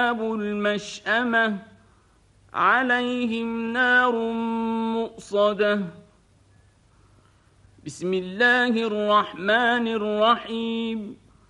المشأمة عليهم نار مؤصدة بسم الله الرحمن الرحيم